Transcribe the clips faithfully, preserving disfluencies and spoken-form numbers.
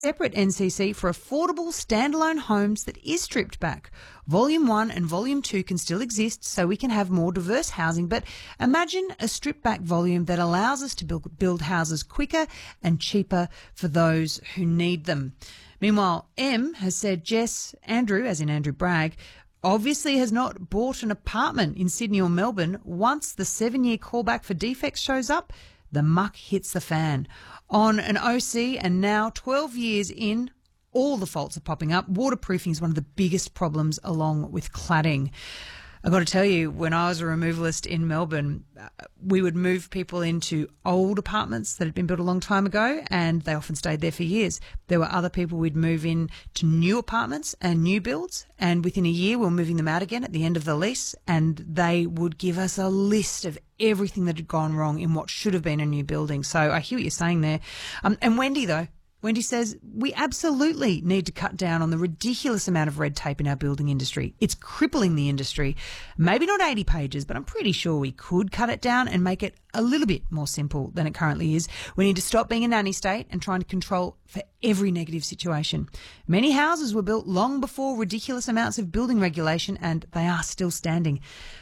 separate N C C for affordable standalone homes that is stripped back. Volume one and Volume two can still exist so we can have more diverse housing, but imagine a stripped back volume that allows us to build, build houses quicker and cheaper for those who need them. Meanwhile, M has said Jess, Andrew, as in Andrew Bragg, obviously has not bought an apartment in Sydney or Melbourne. Once the seven-year callback for defects shows up, the muck hits the fan. On an O C and now twelve years in, all the faults are popping up. Waterproofing is one of the biggest problems along with cladding. I've got to tell you, when I was a removalist in Melbourne, uh, we would move people into old apartments that had been built a long time ago, and they often stayed there for years. There were other people we'd move in to new apartments and new builds, and within a year we were moving them out again at the end of the lease, and they would give us a list of everything that had gone wrong in what should have been a new building. So I hear what you're saying there. Um, and Wendy, though, Wendy says we absolutely need to cut down on the ridiculous amount of red tape in our building industry. It's crippling the industry. Maybe not eighty pages, but I'm pretty sure we could cut it down and make it a little bit more simple than it currently is. We need to stop being a nanny state and trying to control for every negative situation. Many houses were built long before ridiculous amounts of building regulation, and they are still standing.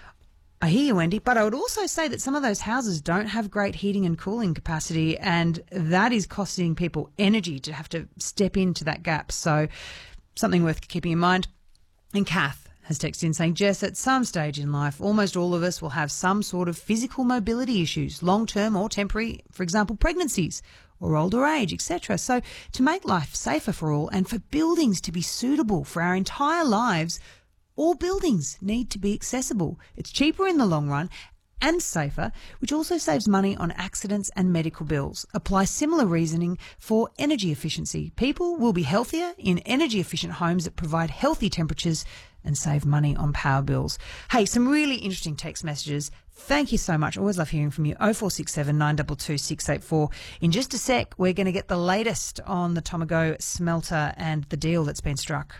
I hear you, Wendy, but I would also say that some of those houses don't have great heating and cooling capacity, and that is costing people energy to have to step into that gap. So something worth keeping in mind. And Kath has texted in saying, Jess, at some stage in life, almost all of us will have some sort of physical mobility issues, long-term or temporary, for example, pregnancies or older age, et cetera. So to make life safer for all and for buildings to be suitable for our entire lives, all buildings need to be accessible. It's cheaper in the long run and safer, which also saves money on accidents and medical bills. Apply similar reasoning for energy efficiency. People will be healthier in energy efficient homes that provide healthy temperatures and save money on power bills. Hey, some really interesting text messages. Thank you so much. Always love hearing from you. oh four six seven, nine two two, six eight four. In just a sec, we're going to get the latest on the Tomago smelter and the deal that's been struck.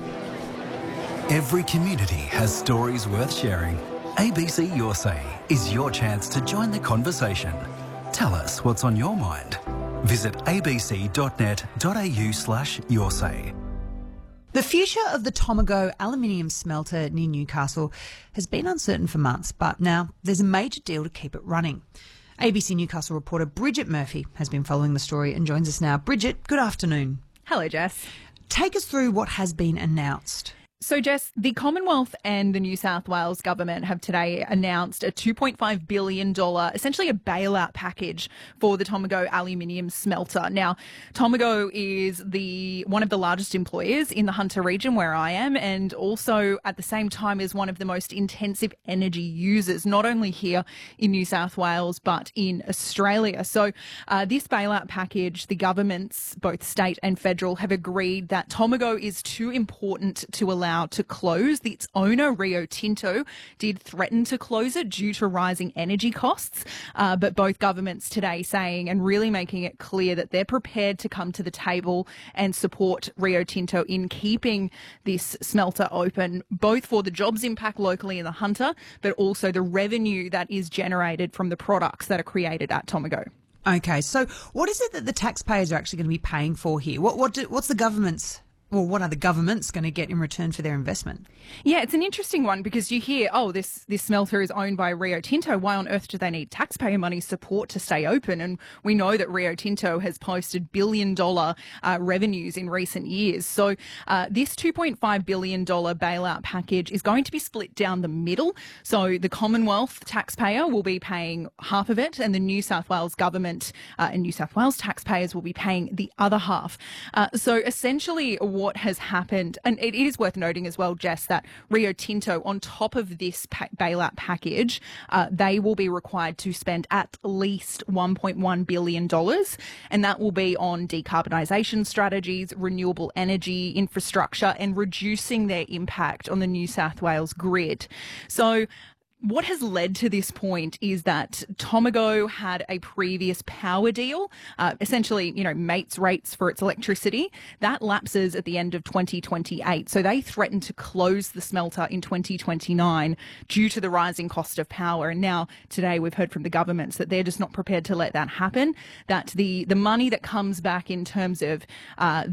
Every community has stories worth sharing. A B C Your Say is your chance to join the conversation. Tell us what's on your mind. Visit abc.net.au slash your say. The future of the Tomago aluminium smelter near Newcastle has been uncertain for months, but now there's a major deal to keep it running. A B C Newcastle reporter Bridget Murphy has been following the story and joins us now. Bridget, good afternoon. Hello, Jess. Take us through what has been announced. So, Jess, the Commonwealth and the New South Wales government have today announced a two point five billion dollars, essentially a bailout package for the Tomago aluminium smelter. Now, Tomago is the one of the largest employers in the Hunter region where I am, and also at the same time is one of the most intensive energy users, not only here in New South Wales, but in Australia. So uh, this bailout package, the governments, both state and federal, have agreed that Tomago is too important to allow to close. Its owner, Rio Tinto, did threaten to close it due to rising energy costs, uh, but both governments today saying and really making it clear that they're prepared to come to the table and support Rio Tinto in keeping this smelter open, both for the jobs impact locally in the Hunter, but also the revenue that is generated from the products that are created at Tomago. Okay, so what is it that the taxpayers are actually going to be paying for here? What, what do, what's the government's Well, what are the governments going to get in return for their investment? Yeah, it's an interesting one because you hear, oh, this, this smelter is owned by Rio Tinto. Why on earth do they need taxpayer money support to stay open? And we know that Rio Tinto has posted billion dollar uh, revenues in recent years. So uh, this two point five billion dollars bailout package is going to be split down the middle. So the Commonwealth taxpayer will be paying half of it, and the New South Wales government uh, and New South Wales taxpayers will be paying the other half. Uh, so essentially, what has happened, and it is worth noting as well, Jess, that Rio Tinto, on top of this pa- bailout package, uh, they will be required to spend at least one point one billion dollars, and that will be on decarbonisation strategies, renewable energy infrastructure, and reducing their impact on the New South Wales grid. So what has led to this point is that Tomago had a previous power deal, uh, essentially, you know, mates rates for its electricity. That lapses at the end of twenty twenty-eight. So they threatened to close the smelter in twenty twenty-nine due to the rising cost of power. And now today we've heard from the governments that they're just not prepared to let that happen, that the, the money that comes back in terms of uh,